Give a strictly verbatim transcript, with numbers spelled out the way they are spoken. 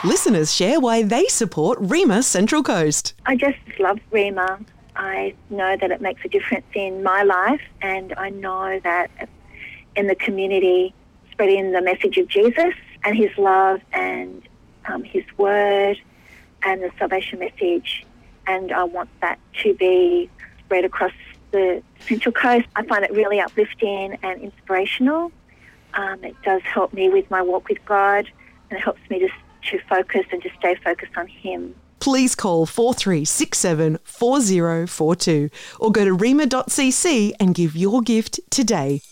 Listeners share why they support Rhema Central Coast. I just love Rhema. I know that it makes a difference in my life, and I know that in the community, spreading the message of Jesus and his love and um, his word and the salvation message. And I want that to be spread across the Central Coast. I find it really uplifting and inspirational. Um, it does help me with my walk with God, and it helps me to, to focus and to stay focused on him. Please call four three six seven four zero four two or go to rhema dot c c and give your gift today.